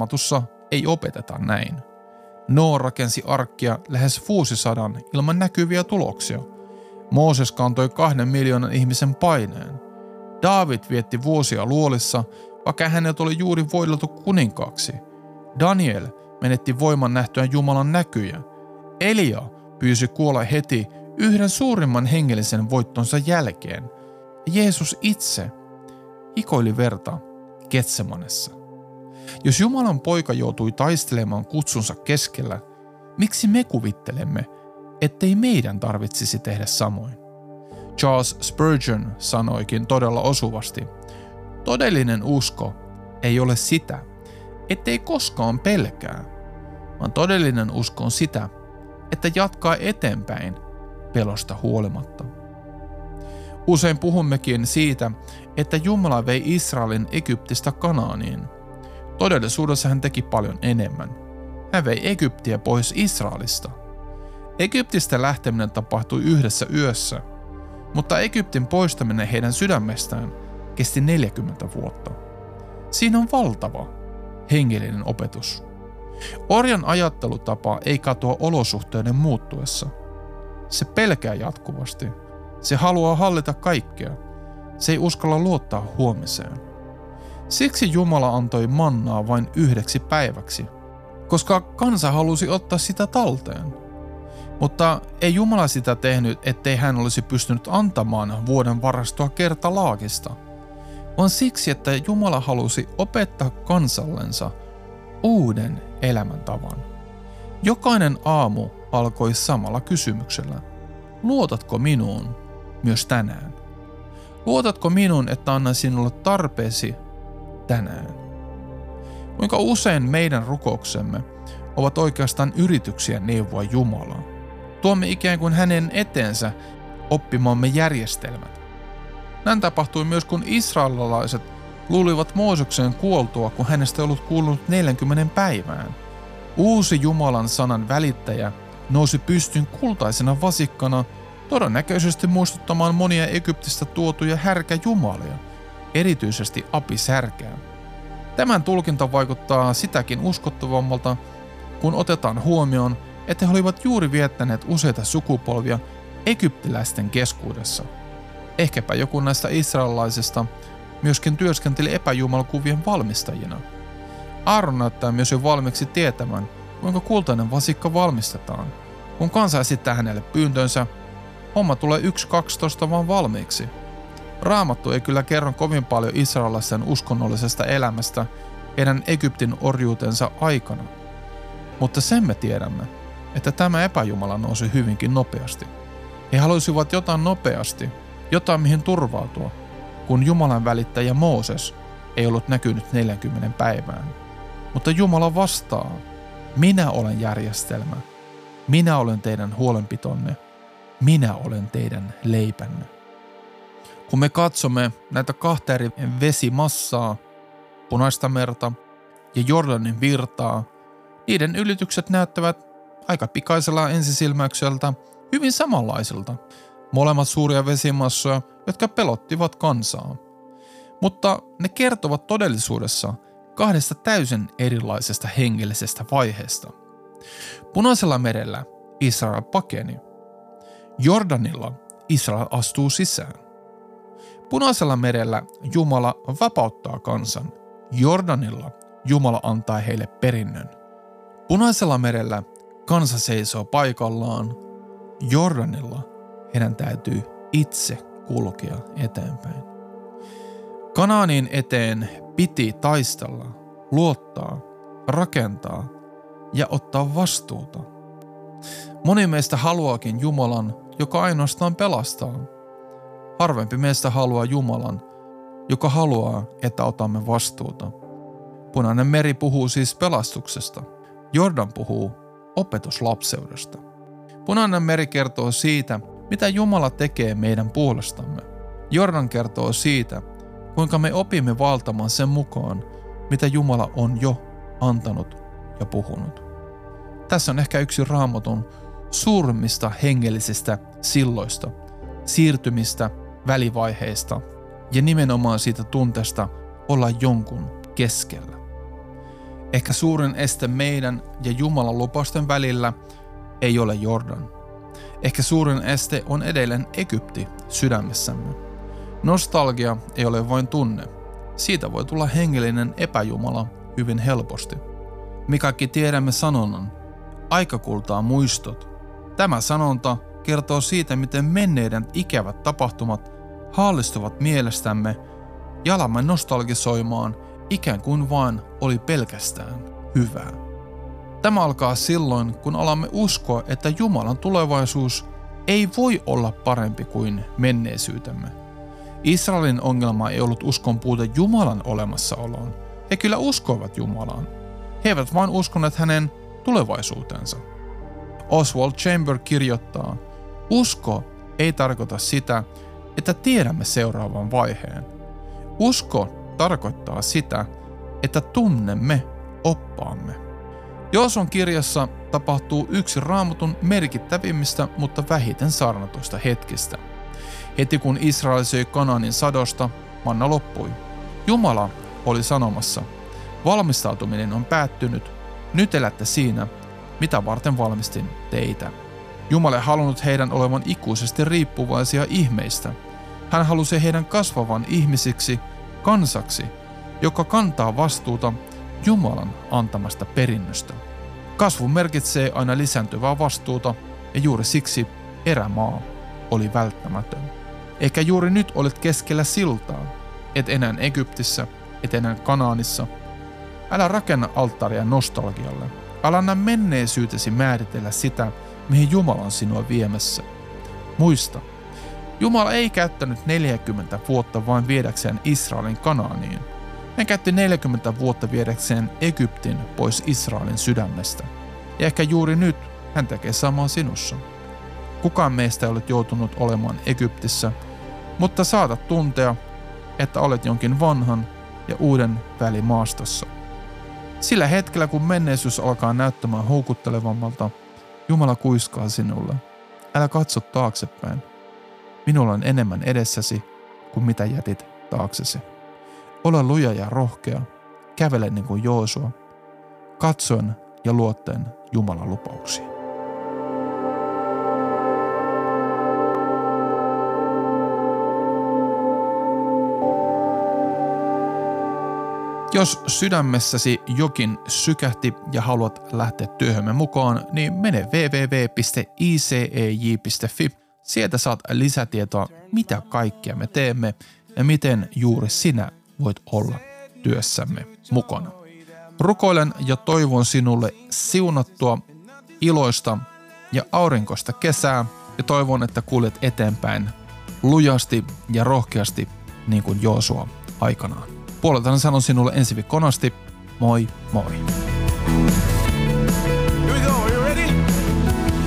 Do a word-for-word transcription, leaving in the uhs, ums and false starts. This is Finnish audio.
Raamatussa ei opeteta näin. Noa rakensi arkkia lähes vuosisadan ilman näkyviä tuloksia. Mooses kantoi kahden miljoonan ihmisen paineen. Daavid vietti vuosia luolissa, vaikka hänet oli juuri voideltu kuninkaaksi. Daniel menetti voiman nähtyään Jumalan näkyjä. Elia pyysi kuolla heti yhden suurimman hengellisen voittonsa jälkeen. Jeesus itse hikoili verta Getsemanessa. Jos Jumalan poika joutui taistelemaan kutsunsa keskellä, miksi me kuvittelemme, ettei meidän tarvitsisi tehdä samoin? Charles Spurgeon sanoikin todella osuvasti, todellinen usko ei ole sitä, ettei koskaan pelkää, vaan todellinen usko on sitä, että jatkaa eteenpäin pelosta huolimatta. Usein puhummekin siitä, että Jumala vei Israelin Egyptistä Kanaaniin. Todellisuudessa hän teki paljon enemmän. Hän vei Egyptiä pois Israelista. Egyptistä lähteminen tapahtui yhdessä yössä, mutta Egyptin poistaminen heidän sydämestään kesti neljäkymmentä vuotta. Siinä on valtava hengellinen opetus. Orjan ajattelutapa ei katoa olosuhteiden muuttuessa. Se pelkää jatkuvasti. Se haluaa hallita kaikkea. Se ei uskalla luottaa huomiseen. Siksi Jumala antoi mannaa vain yhdeksi päiväksi, koska kansa halusi ottaa sitä talteen. Mutta ei Jumala sitä tehnyt, ettei hän olisi pystynyt antamaan vuoden varastoa kertalaakista, vaan siksi, että Jumala halusi opettaa kansallensa uuden elämäntavan. Jokainen aamu alkoi samalla kysymyksellä. Luotatko minuun myös tänään? Luotatko minuun, että annan sinulle tarpeesi tänään? Kuinka usein meidän rukouksemme ovat oikeastaan yrityksiä neuvoa Jumalaa? Tuomme ikään kuin hänen eteensä oppimamme järjestelmät. Näin tapahtui myös, kun israelilaiset luulivat Mooseksen kuoltua, kun hänestä ei ollut kuulunut neljänkymmenen päivään. Uusi Jumalan sanan välittäjä nousi pystyyn kultaisena vasikkana, todennäköisesti muistuttamaan monia Egyptistä tuotuja härkäjumalia, erityisesti Apis-härkää. Tämän tulkinta vaikuttaa sitäkin uskottavammalta, kun otetaan huomioon, että he olivat juuri viettäneet useita sukupolvia egyptiläisten keskuudessa. Ehkäpä joku näistä israelilaisista myöskin työskenteli epäjumalakuvien valmistajina. Aaron näyttää myös jo valmiiksi tietämään, kuinka kultainen vasikka valmistetaan. Kun kansa esittää hänelle pyyntönsä, homma tulee yksi kaksitoista vaan valmiiksi. Raamattu ei kyllä kerro kovin paljon israelilaisten uskonnollisesta elämästä heidän Egyptin orjuutensa aikana. Mutta sen me tiedämme, että tämä epäjumala nousi hyvinkin nopeasti. He halusivat jotain nopeasti, jotain mihin turvautua, kun Jumalan välittäjä Mooses ei ollut näkynyt neljänkymmenen päivään. Mutta Jumala vastaa, minä olen järjestelmä, minä olen teidän huolenpitonne, minä olen teidän leipänne. Kun me katsomme näitä kahta eri vesimassaa, Punaista merta ja Jordanin virtaa, niiden ylitykset näyttävät aika pikaisella ensisilmäykseltä hyvin samanlaisilta. Molemmat suuria vesimassoja, jotka pelottivat kansaa. Mutta ne kertovat todellisuudessa kahdesta täysin erilaisesta hengellisestä vaiheesta. Punaisella merellä Israel pakeni. Jordanilla Israel astuu sisään. Punaisella merellä Jumala vapauttaa kansan. Jordanilla Jumala antaa heille perinnön. Punaisella merellä kansa seisoo paikallaan. Jordanilla heidän täytyy itse kulkea eteenpäin. Kanaanin eteen piti taistella, luottaa, rakentaa ja ottaa vastuuta. Moni meistä haluaakin Jumalan, joka ainoastaan pelastaa. Harvempi meistä haluaa Jumalan, joka haluaa, että otamme vastuuta. Punainen meri puhuu siis pelastuksesta. Jordan puhuu opetuslapseudesta. Punainen meri kertoo siitä, mitä Jumala tekee meidän puolestamme. Jordan kertoo siitä, kuinka me opimme valtamaan sen mukaan, mitä Jumala on jo antanut ja puhunut. Tässä on ehkä yksi Raamatun suurimmista hengellisistä silloista, siirtymistä, välivaiheista ja nimenomaan siitä tunteesta olla jonkun keskellä. Ehkä suurin este meidän ja Jumalan lupausten välillä ei ole Jordan. Ehkä suurin este on edelleen Egypti sydämessämme. Nostalgia ei ole vain tunne. Siitä voi tulla hengellinen epäjumala hyvin helposti. Me kaikki tiedämme sanonnan, aika kultaa muistot. Tämä sanonta kertoo siitä, miten menneiden ikävät tapahtumat haallistuvat mielestämme ja alamme nostalgisoimaan ikään kuin vain oli pelkästään hyvää. Tämä alkaa silloin, kun alamme uskoa, että Jumalan tulevaisuus ei voi olla parempi kuin menneisyytemme. Israelin ongelma ei ollut uskon puute Jumalan olemassaoloon. He kyllä uskoivat Jumalaan. He eivät vain uskoneet hänen tulevaisuutensa. Oswald Chamber kirjoittaa, usko ei tarkoita sitä, että tiedämme seuraavan vaiheen. Usko tarkoittaa sitä, että tunnemme oppaamme. Joosuan kirjassa tapahtuu yksi Raamatun merkittävimmistä, mutta vähiten saarnatuista hetkistä. Heti kun Israel söi Kanaanin sadosta, manna loppui. Jumala oli sanomassa, valmistautuminen on päättynyt, nyt elätte siinä, mitä varten valmistin teitä. Jumala ei halunnut heidän olevan ikuisesti riippuvaisia ihmeistä. Hän halusi heidän kasvavan ihmisiksi, kansaksi, joka kantaa vastuuta Jumalan antamasta perinnöstä. Kasvu merkitsee aina lisääntyvää vastuuta ja juuri siksi erämaa oli välttämätön. Ehkä juuri nyt olet keskellä siltaa, et enää Egyptissä, et enää Kanaanissa. Älä rakenna alttaria nostalgialle. Älä anna menneisyytesi määritellä sitä, mihin Jumala on sinua viemässä. Muista, Jumala ei käyttänyt neljäkymmentä vuotta vain viedäkseen Israelin Kanaaniin. Hän käytti neljäkymmentä vuotta viedäkseen Egyptin pois Israelin sydämestä. Ja ehkä juuri nyt hän tekee samaa sinussa. Kukaan meistä ei ole joutunut olemaan Egyptissä, mutta saatat tuntea, että olet jonkin vanhan ja uuden välimaastossa. Sillä hetkellä, kun menneisyys alkaa näyttämään houkuttelevammalta, Jumala kuiskaa sinulle. Älä katso taaksepäin. Minulla on enemmän edessäsi kuin mitä jätit taaksesi. Ole luja ja rohkea, kävele niin kuin Joosua, katsoen ja luottaen Jumalan lupauksiin. Jos sydämessäsi jokin sykähti ja haluat lähteä työhömme mukaan, niin mene double-u double-u double-u piste i c e j piste f i. Sieltä saat lisätietoa, mitä kaikkea me teemme ja miten juuri sinä voit olla työssämme mukana. Rukoilen ja toivon sinulle siunattua, iloista ja aurinkoista kesää ja toivon, että kuljet eteenpäin lujasti ja rohkeasti niin kuin Joosua aikanaan. Puoleltani sanon sinulle ensi viikkoon asti. Moi moi!